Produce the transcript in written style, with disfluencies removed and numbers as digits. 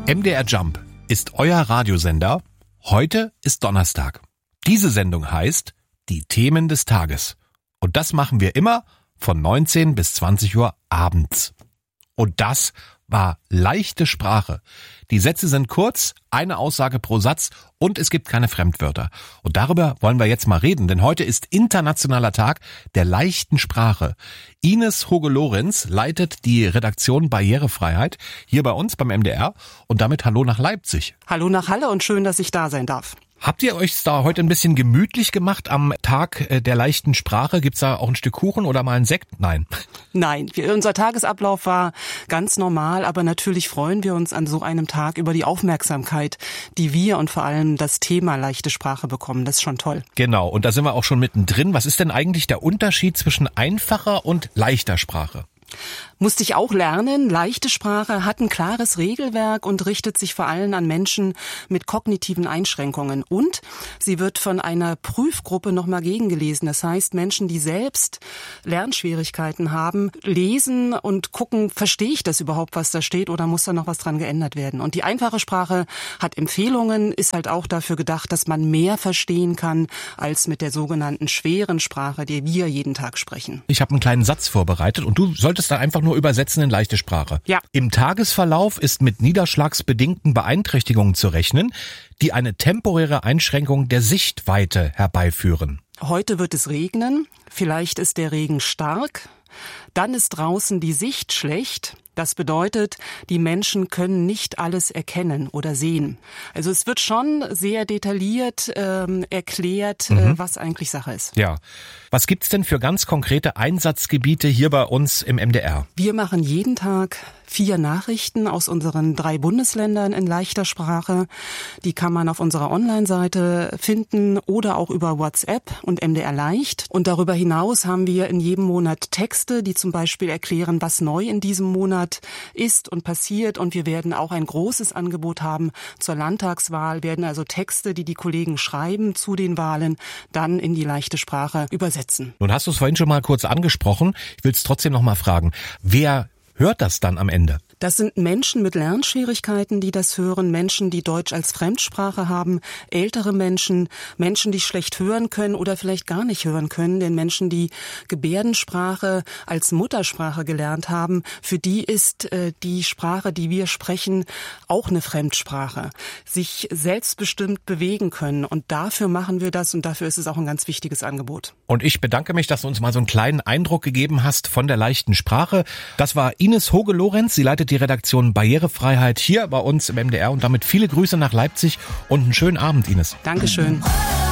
MDR Jump ist euer Radiosender. Heute ist Donnerstag. Diese Sendung heißt Die Themen des Tages. Und das machen wir immer von 19 bis 20 Uhr abends. Und das war leichte Sprache. Die Sätze sind kurz, eine Aussage pro Satz und es gibt keine Fremdwörter. Und darüber wollen wir jetzt mal reden, denn heute ist Internationaler Tag der leichten Sprache. Ines Hoge-Lorenz leitet die Redaktion Barrierefreiheit hier bei uns beim MDR und damit hallo nach Leipzig. Hallo nach Halle und schön, dass ich da sein darf. Habt ihr euch da heute ein bisschen gemütlich gemacht am Tag der leichten Sprache? Gibt's da auch ein Stück Kuchen oder mal einen Sekt? Nein. Nein, unser Tagesablauf war ganz normal, aber natürlich freuen wir uns an so einem Tag über die Aufmerksamkeit, die wir und vor allem das Thema leichte Sprache bekommen. Das ist schon toll. Genau, und da sind wir auch schon mittendrin. Was ist denn eigentlich der Unterschied zwischen einfacher und leichter Sprache? Musste ich auch lernen. Leichte Sprache hat ein klares Regelwerk und richtet sich vor allem an Menschen mit kognitiven Einschränkungen. Und sie wird von einer Prüfgruppe nochmal gegengelesen. Das heißt, Menschen, die selbst Lernschwierigkeiten haben, lesen und gucken, verstehe ich das überhaupt, was da steht, oder muss da noch was dran geändert werden? Und die einfache Sprache hat Empfehlungen, ist halt auch dafür gedacht, dass man mehr verstehen kann, als mit der sogenannten schweren Sprache, die wir jeden Tag sprechen. Ich habe einen kleinen Satz vorbereitet und du solltest dann einfach nur übersetzen in leichte Sprache. Ja. Im Tagesverlauf ist mit niederschlagsbedingten Beeinträchtigungen zu rechnen, die eine temporäre Einschränkung der Sichtweite herbeiführen. Heute wird es regnen, vielleicht ist der Regen stark, dann ist draußen die Sicht schlecht. Das bedeutet, die Menschen können nicht alles erkennen oder sehen. Also es wird schon sehr detailliert erklärt, was eigentlich Sache ist. Ja. Was gibt's denn für ganz konkrete Einsatzgebiete hier bei uns im MDR? Wir machen jeden Tag 4 Nachrichten aus unseren 3 Bundesländern in leichter Sprache. Die kann man auf unserer Online-Seite finden oder auch über WhatsApp und MDR Leicht. Und darüber hinaus haben wir in jedem Monat Texte, die zum Beispiel erklären, was neu in diesem Monat ist und passiert. Und wir werden auch ein großes Angebot haben zur Landtagswahl, werden also Texte, die die Kollegen schreiben zu den Wahlen, dann in die leichte Sprache übersetzen. Nun hast du es vorhin schon mal kurz angesprochen. Ich will es trotzdem noch mal fragen. Wer hört das dann am Ende? Das sind Menschen mit Lernschwierigkeiten, die das hören, Menschen, die Deutsch als Fremdsprache haben, ältere Menschen, Menschen, die schlecht hören können oder vielleicht gar nicht hören können, denn Menschen, die Gebärdensprache als Muttersprache gelernt haben, für die ist die Sprache, die wir sprechen, auch eine Fremdsprache. Sich selbstbestimmt bewegen können und dafür machen wir das und dafür ist es auch ein ganz wichtiges Angebot. Und ich bedanke mich, dass du uns mal so einen kleinen Eindruck gegeben hast von der leichten Sprache. Das war Ines Hoge-Lorenz, sie leitet die Redaktion Barrierefreiheit hier bei uns im MDR und damit viele Grüße nach Leipzig und einen schönen Abend, Ines. Dankeschön.